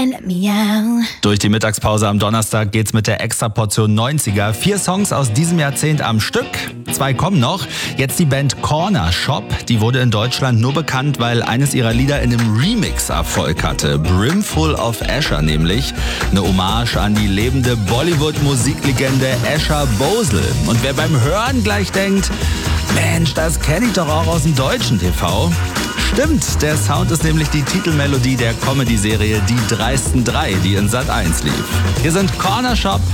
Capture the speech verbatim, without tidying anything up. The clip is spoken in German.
let me out. Durch die Mittagspause am Donnerstag geht's mit der Extraportion neunziger. Vier Songs aus diesem Jahrzehnt am Stück. Zwei kommen noch. Jetzt die Band Corner Shop. Die wurde in Deutschland nur bekannt, weil eines ihrer Lieder in einem Remix Erfolg hatte. Brimful of Asher nämlich. Eine Hommage an die lebende Bollywood-Musiklegende Asher Bhosle. Und wer beim Hören gleich denkt, Mensch, das kenne ich doch auch aus dem deutschen T V. Stimmt, der Sound ist nämlich die Titelmelodie der Comedy-Serie Die dreisten drei, die in Sat eins lief. Hier sind Corner Shop.